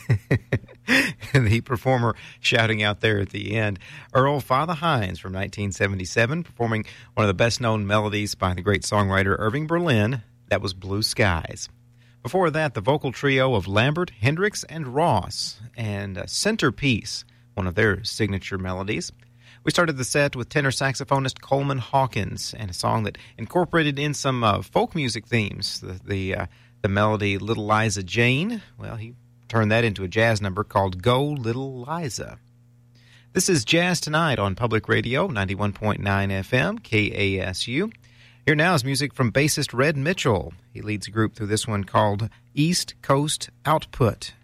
The performer shouting out there at the end. Earl Father Hines from 1977, performing one of the best-known melodies by the great songwriter Irving Berlin. That was Blue Skies. Before that, the vocal trio of Lambert, Hendricks, and Ross, and Centerpiece, one of their signature melodies. We started the set with tenor saxophonist Coleman Hawkins, and a song that incorporated in some folk music themes. The melody Little Liza Jane, well, he turned that into a jazz number called Go Little Liza. This is Jazz Tonight on Public Radio, 91.9 FM, KASU. Here now is music from bassist Red Mitchell. He leads a group through this one called East Coast Output.